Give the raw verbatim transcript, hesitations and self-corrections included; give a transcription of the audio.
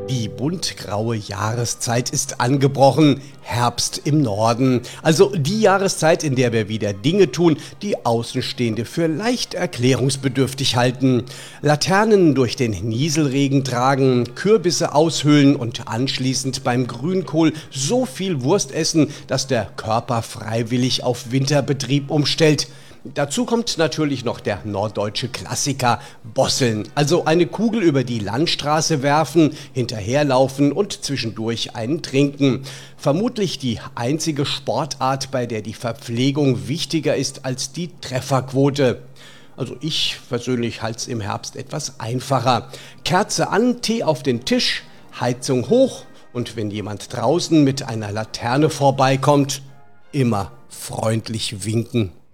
Die buntgraue Jahreszeit ist angebrochen, Herbst im Norden. Also die Jahreszeit, in der wir wieder Dinge tun, die Außenstehende für leicht erklärungsbedürftig halten. Laternen durch den Nieselregen tragen, Kürbisse aushöhlen und anschließend beim Grünkohl so viel Wurst essen, dass der Körper freiwillig auf Winterbetrieb umstellt. Dazu kommt natürlich noch der norddeutsche Klassiker Bosseln, also eine Kugel über die Landstraße werfen, hinterherlaufen und zwischendurch einen trinken. Vermutlich die einzige Sportart, bei der die Verpflegung wichtiger ist als die Trefferquote. Also ich persönlich halte es im Herbst etwas einfacher. Kerze an, Tee auf den Tisch, Heizung hoch und wenn jemand draußen mit einer Laterne vorbeikommt, immer freundlich winken.